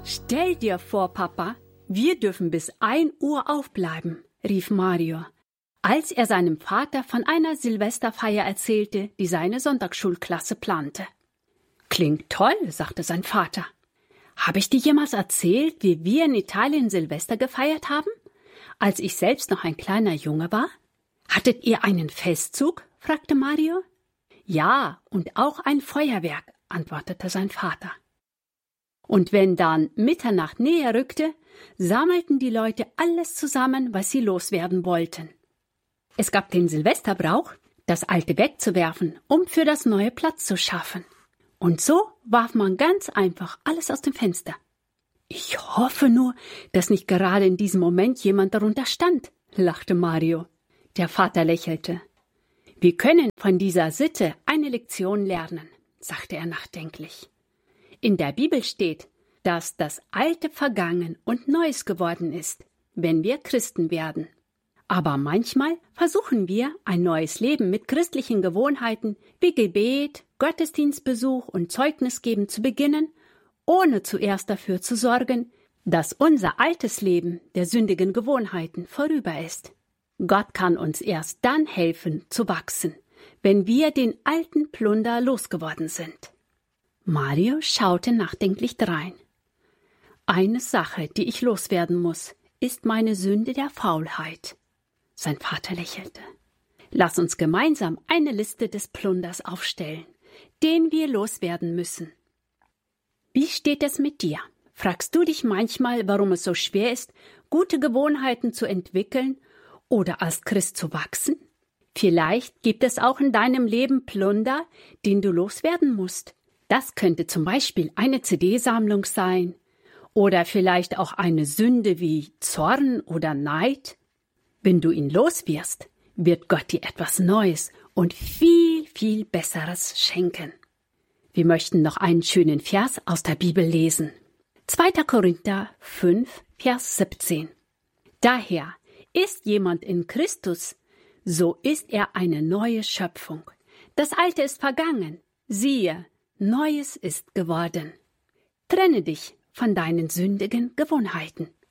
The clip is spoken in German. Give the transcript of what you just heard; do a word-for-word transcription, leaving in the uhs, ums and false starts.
Stell dir vor, Papa, wir dürfen bis ein Uhr aufbleiben, rief Mario, als er seinem Vater von einer Silvesterfeier erzählte, die seine Sonntagsschulklasse plante. Klingt toll, sagte sein Vater. Habe ich dir jemals erzählt, wie wir in Italien Silvester gefeiert haben, als ich selbst noch ein kleiner Junge war? Hattet ihr einen Festzug? Fragte Mario. Ja, und auch ein Feuerwerk, antwortete sein Vater. Und wenn dann Mitternacht näher rückte, sammelten die Leute alles zusammen, was sie loswerden wollten. Es gab den Silvesterbrauch, das Alte wegzuwerfen, um für das Neue Platz zu schaffen. Und so warf man ganz einfach alles aus dem Fenster. Ich hoffe nur, dass nicht gerade in diesem Moment jemand darunter stand, lachte Mario. Der Vater lächelte. Wir können von dieser Sitte eine Lektion lernen, sagte er nachdenklich. In der Bibel steht, dass das Alte vergangen und Neues geworden ist, wenn wir Christen werden. Aber manchmal versuchen wir, ein neues Leben mit christlichen Gewohnheiten wie Gebet, Gottesdienstbesuch und Zeugnisgeben zu beginnen, ohne zuerst dafür zu sorgen, dass unser altes Leben der sündigen Gewohnheiten vorüber ist. Gott kann uns erst dann helfen, zu wachsen, wenn wir den alten Plunder losgeworden sind. Mario schaute nachdenklich drein. Eine Sache, die ich loswerden muss, ist meine Sünde der Faulheit. Sein Vater lächelte. Lass uns gemeinsam eine Liste des Plunders aufstellen, den wir loswerden müssen. Wie steht es mit dir? Fragst du dich manchmal, warum es so schwer ist, gute Gewohnheiten zu entwickeln oder als Christ zu wachsen? Vielleicht gibt es auch in deinem Leben Plunder, den du loswerden musst. Das könnte zum Beispiel eine C D-Sammlung sein oder vielleicht auch eine Sünde wie Zorn oder Neid. Wenn du ihn loswirst, wird Gott dir etwas Neues und viel, viel Besseres schenken. Wir möchten noch einen schönen Vers aus der Bibel lesen. zweiter Korinther fünf, Vers siebzehn. Daher ist jemand in Christus, so ist er eine neue Schöpfung. Das Alte ist vergangen, siehe, Neues ist geworden. Trenne dich von deinen sündigen Gewohnheiten.